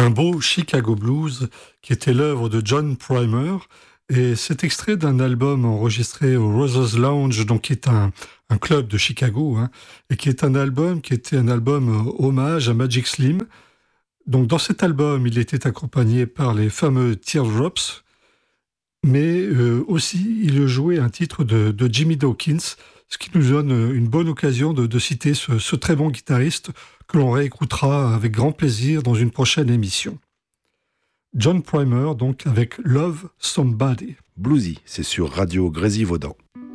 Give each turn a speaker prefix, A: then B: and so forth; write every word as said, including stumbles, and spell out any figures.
A: un beau Chicago Blues qui était l'œuvre de John Primer. Et c'est extrait d'un album enregistré au Roses Lounge, donc qui est un, un club de Chicago, hein, et qui est un album qui était un album euh, hommage à Magic Slim. Donc dans cet album, il était accompagné par les fameux Teardrops, mais euh, aussi il jouait un titre de, de Jimmy Dawkins, ce qui nous donne une bonne occasion de, de citer ce, ce très bon guitariste que l'on réécoutera avec grand plaisir dans une prochaine émission. John Primer, donc, avec Love Somebody.
B: Bluesy, c'est sur Radio Grésivaudan.